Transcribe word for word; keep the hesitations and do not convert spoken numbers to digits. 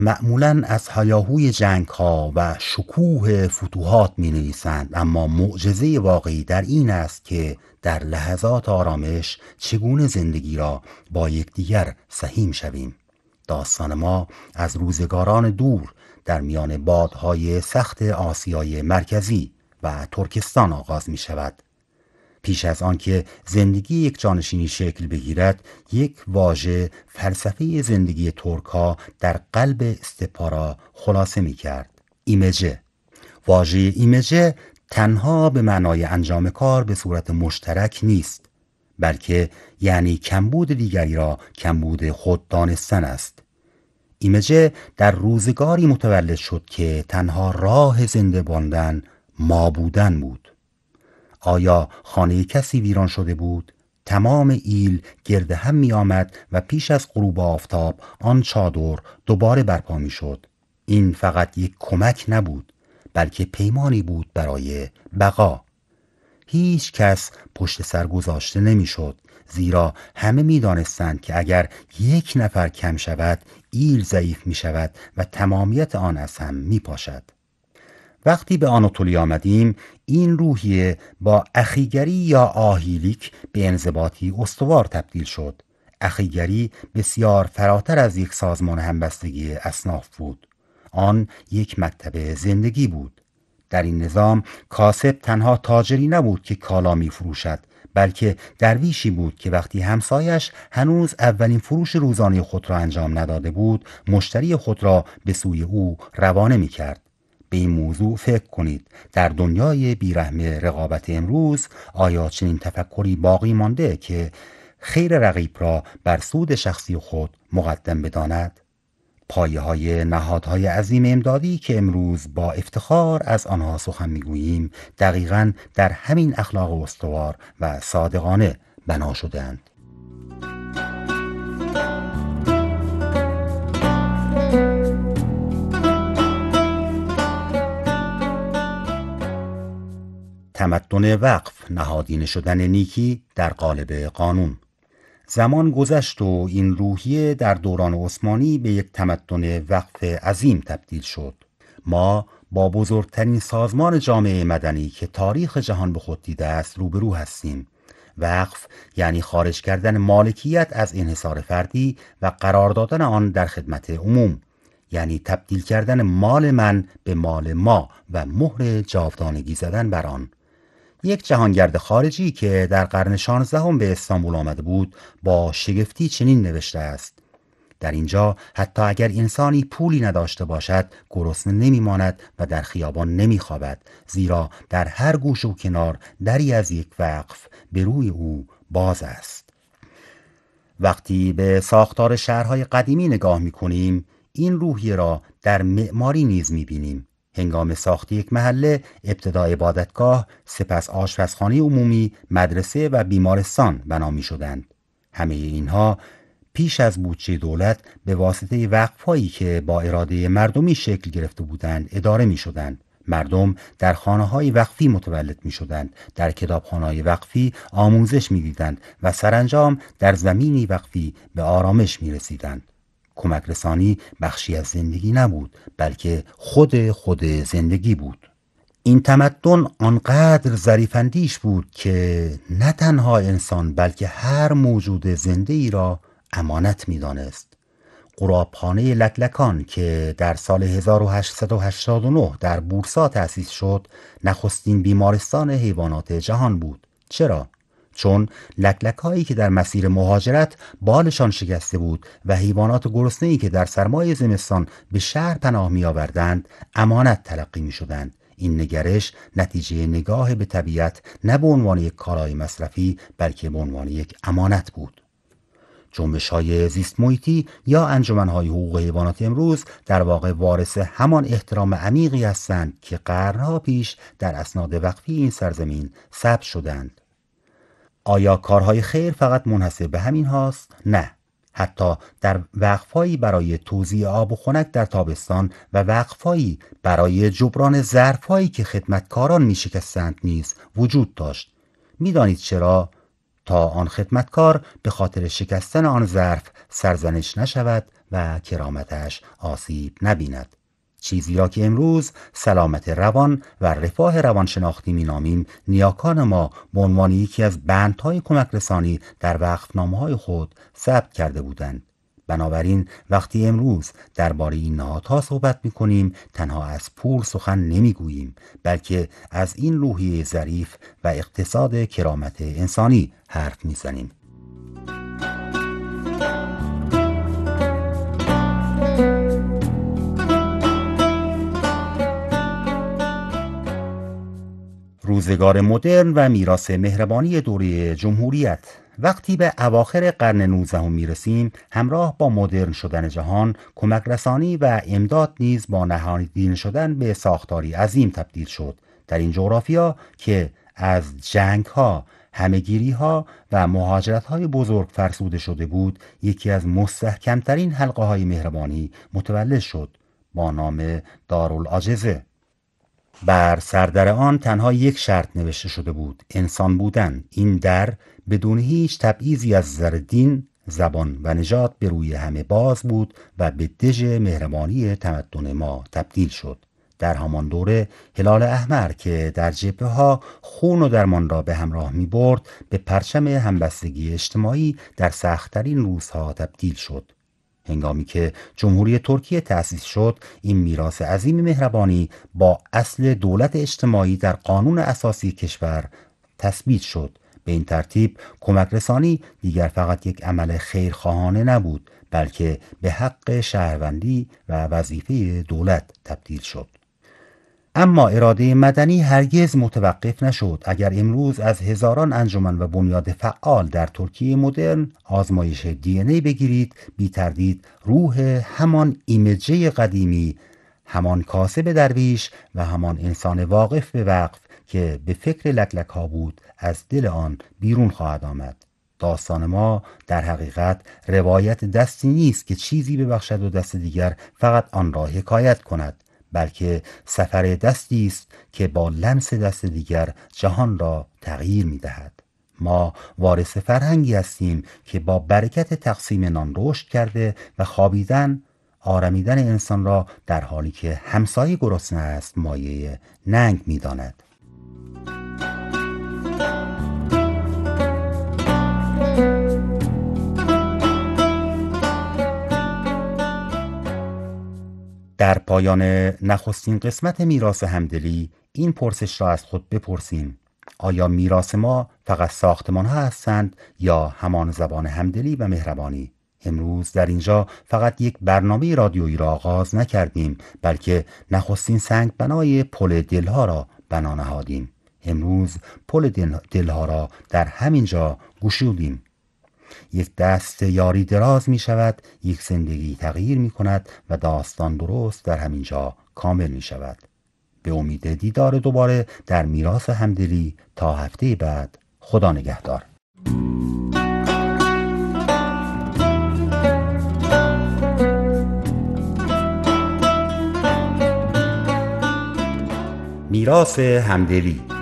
معمولاً از هیاهوی جنگ‌ها و شکوه فتوحات می‌نویسند، اما معجزه واقعی در این است که در لحظات آرامش چگونه زندگی را با یکدیگر سهیم شویم. داستان ما از روزگاران دور در میان بادهای سخت آسیای مرکزی و ترکستان آغاز می شود. پیش از آنکه زندگی یک جانشینی شکل بگیرد، یک واژه فلسفه زندگی ترک‌ها در قلب استپا را خلاصه می کرد: ایمجه. واژه ایمجه تنها به معنای انجام کار به صورت مشترک نیست، بلکه یعنی کمبود دیگری را کمبود خود دانستن است. ایمجه در روزگاری متولد شد که تنها راه زنده ماندن ما بودن بود. آیا خانه کسی ویران شده بود؟ تمام ایل گرد هم می آمد و پیش از غروب آفتاب آن چادر دوباره برپا می شد. این فقط یک کمک نبود، بلکه پیمانی بود برای بقا. هیچ کس پشت سر گذاشته نمی شد، زیرا همه می دانستند که اگر یک نفر کم شود، ایل ضعیف می شود و تمامیت آن از هم می پاشد. وقتی به آناتولی آمدیم، این روحیه با اخیگری یا آهیلیک به انضباطی استوار تبدیل شد. اخیگری بسیار فراتر از یک سازمان همبستگی اصناف بود. آن یک مکتب زندگی بود. در این نظام کاسب تنها تاجری نبود که کالا می فروشد، بلکه درویشی بود که وقتی همسایش هنوز اولین فروش روزانه خود را انجام نداده بود، مشتری خود را به سوی او روانه می کرد. به این موضوع فکر کنید. در دنیای بیرحم رقابت امروز آیا چنین تفکری باقی مانده که خیر رقیب را بر سود شخصی خود مقدم بداند؟ پایه های نهادهای عظیم امدادی که امروز با افتخار از آنها سخن میگوییم دقیقاً در همین اخلاق استوار و صادقانه بنا شده‌اند. تمدن وقف، نهادینه شدن نیکی در قالب قانون. زمان گذشت و این روحیه در دوران عثمانی به یک تمدن وقف عظیم تبدیل شد. ما با بزرگترین سازمان جامعه مدنی که تاریخ جهان به خود دیده است روبرو هستیم. وقف یعنی خارج کردن مالکیت از انحصار فردی و قرار دادن آن در خدمت عموم، یعنی تبدیل کردن مال من به مال ما و مهر جاودانگی زدن بر آن. یک جهانگرد خارجی که در قرن شانزدهم به استانبول آمده بود با شگفتی چنین نوشته است: در اینجا حتی اگر انسانی پولی نداشته باشد گرسنه نمیماند و در خیابان نمیخوابد، زیرا در هر گوشه و کنار دری از یک وقف به روی او باز است. وقتی به ساختار شهرهای قدیمی نگاه میکنیم، این روحیه را در معماری نیز میبینیم. هنگام ساخت یک محله ابتدا عبادتگاه، سپس آشپزخانه عمومی، مدرسه و بیمارستان بنا می شدند. همه اینها پیش از بودجه دولت به واسطه وقف‌هایی که با اراده مردمی شکل گرفته بودند اداره می شدند. مردم در خانه‌های وقفی متولد می شدند، در کتابخانه‌های وقفی آموزش می دیدند و سرانجام در زمینی وقفی به آرامش می رسیدند. کمک رسانی بخشی از زندگی نبود، بلکه خود خود زندگی بود. این تمدن آنقدر ظریف‌اندیش بود که نه تنها انسان بلکه هر موجود زنده ای را امانت می دانست. قرابخانه لکلکان که در سال هزار و هشتصد و هشتاد و نه در بورسا تأسیس شد، نخستین بیمارستان حیوانات جهان بود. چرا؟ چون لکلک‌هایی که در مسیر مهاجرت بالشان شکسته بود و حیوانات گرسنه‌ای که در سرمای زمستان به شهر پناه می‌آوردند امانت تلقی می‌شدند. این نگرش نتیجه نگاه به طبیعت نه به عنوان یک کالای مصرفی بلکه به عنوان یک امانت بود. جنبش‌های زیست محیطی یا انجمن‌های حقوق حیوانات امروز در واقع وارث همان احترام عمیقی هستند که قرن‌ها پیش در اسناد وقفی این سرزمین ثبت شدند. آیا کارهای خیر فقط منحصر به همین هاست؟ نه. حتی در وقفهایی برای توزیع آب و خنک در تابستان و وقفهایی برای جبران ظرفهایی که خدمتکاران می شکستند نیز وجود داشت. می دانید چرا؟ تا آن خدمتکار به خاطر شکستن آن ظرف سرزنش نشود و کرامتش آسیب نبیند. چیزی را که امروز سلامت روان و رفاه روانشناختی مینامیم، نیاکان ما به عنوان یکی از بندهای کمک رسانی در وقفنامه‌های خود ثبت کرده بودند. بنابراین وقتی امروز درباره این نهادها صحبت می‌کنیم، تنها از پول سخن نمی‌گوییم، بلکه از این روحیه ظریف و اقتصاد کرامت انسانی حرف می‌زنیم. روزگار مدرن و میراث مهربانی دوره جمهوریت. وقتی به اواخر قرن نوزدهم میرسیم، همراه با مدرن شدن جهان، کمک رسانی و امداد نیز با نهادینه شدن به ساختاری عظیم تبدیل شد. در این جغرافیا که از جنگ‌ها، همه‌گیری‌ها و مهاجرت‌های بزرگ فرسوده شده بود، یکی از مستحکم‌ترین حلقه‌های مهربانی متولد شد با نام دارالعاجزه. بر سردر آن تنها یک شرط نوشته شده بود: انسان بودن. این در بدون هیچ تبعیضی از نظر دین، زبان و نژاد به روی همه باز بود و به دژ مهربانی تمدن ما تبدیل شد. در همان دوره هلال احمر که در جبهه‌ها خون و درمان را به همراه می برد، به پرچم همبستگی اجتماعی در سخت‌ترین روزها تبدیل شد. هنگامی که جمهوری ترکیه تأسیس شد، این میراث عظیم مهربانی با اصل دولت اجتماعی در قانون اساسی کشور تثبیت شد. به این ترتیب کمک رسانی دیگر فقط یک عمل خیرخواهانه نبود، بلکه به حق شهروندی و وظیفه دولت تبدیل شد. اما اراده مدنی هرگز متوقف نشد. اگر امروز از هزاران انجمن و بنیاد فعال در ترکیه مدرن آزمایش دی ان ای بگیرید، بی تردید روح همان ایمجه قدیمی، همان کاسب درویش و همان انسان واقف به وقف که به فکر لکلک ها بود، از دل آن بیرون خواهد آمد. داستان ما در حقیقت روایت دستی نیست که چیزی ببخشد و دست دیگر فقط آن را حکایت کند، بلکه سفر دستی است که با لمس دست دیگر جهان را تغییر می دهد. ما وارث فرهنگی هستیم که با برکت تقسیم نان رشد کرده و خوابیدن، آرمیدن انسان را در حالی که همسایه گرسنه است مایه ننگ می داند. در پایان نخستین قسمت میراث همدلی این پرسش را از خود بپرسیم: آیا میراث ما فقط ساختمان ها هستند یا همان زبان همدلی و مهربانی؟ امروز در اینجا فقط یک برنامه رادیویی را آغاز نکردیم، بلکه نخستین سنگ بنای پل دلها را بنا نهادیم. امروز پل دلها را در همین جا گشودیم. یک دست یاری دراز می شود، یک زندگی تغییر می کند و داستان درست در همین جا کامل می شود. به امید دیدار دوباره در میراث همدلی تا هفته بعد. خدا نگهدار. میراث همدلی.